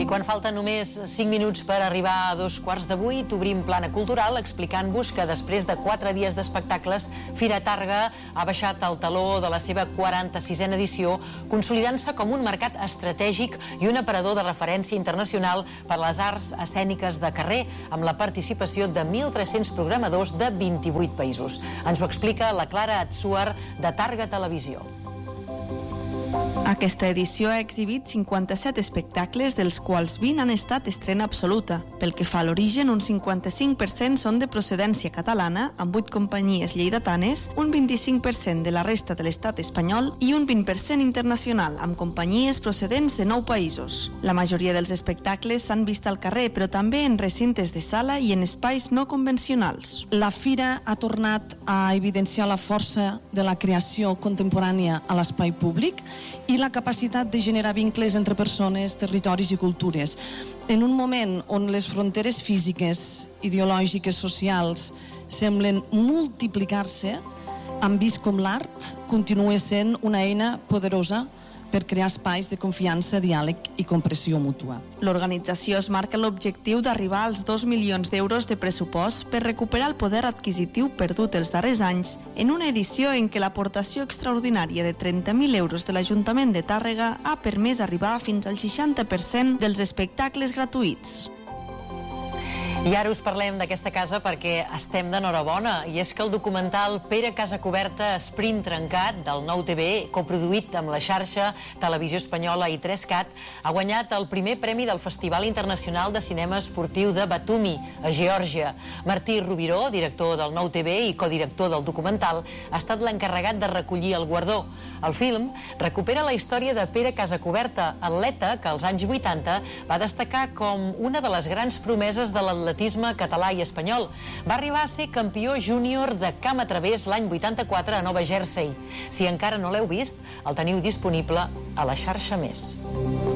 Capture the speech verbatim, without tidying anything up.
quan falten només cinc minuts per arribar a dos quarts de vuit, obrim Plana Cultural explicant-vos que després de quatre dies d'espectacles, Fira Targa ha baixat el taló de la seva quaranta-sisena edició, consolidant-se com un mercat estratègic i un aparador de referència internacional per a les arts escèniques de carrer, amb la participació de mil tres-cents programadors de vint-i-vuit països. Ens ho explica la Clara Atsuar, de Targa Televisió. Aquesta edició ha exhibit cinquanta-set espectacles, dels quals vint han estat estrena absoluta. Pel que fa a l'origen, un cinquanta-cinc per cent són de procedència catalana, amb vuit companyies lleidatanes, un vint-i-cinc per cent de la resta de l'estat espanyol i un vint per cent internacional, amb companyies procedents de nou països. La majoria dels espectacles s'han vist al carrer, però també en recintes de sala i en espais no convencionals. La Fira ha tornat a evidenciar la força de la creació contemporània a l'espai públic i la capacitat de generar vincles entre persones, territoris i cultures. En un moment on les fronteres físiques, ideològiques, socials semblen multiplicar-se, hem vist com l'art continua sent una eina poderosa per crear espais de confiança, diàleg i compressió mútua. L'organització es marca l'objectiu d'arribar als dos milions d'euros de pressupost per recuperar el poder adquisitiu perdut els darrers anys en una edició en què l'aportació extraordinària de trenta mil euros de l'Ajuntament de Tàrrega ha permès arribar fins al seixanta per cent dels espectacles gratuïts. I ara us parlem d'aquesta casa perquè estem d'enhorabona, i és que el documental Pere Casacoberta Sprint Trencat del Nou T V, coproduït amb la xarxa Televisió Espanyola i tres cat, ha guanyat el primer premi del Festival Internacional de Cinema Esportiu de Batumi, a Geòrgia. Martí Rubiró, director del Nou T V i codirector del documental, ha estat l'encarregat de recollir el guardó. El film recupera la història de Pere Casacoberta, atleta que als anys vuitanta va destacar com una de les grans promeses de l'atletisme català i espanyol. Va arribar a ser campió júnior de camp a través l'any vuitanta-quatre a Nova Jersey. Si encara no l'heu vist, el teniu disponible a la xarxa Més.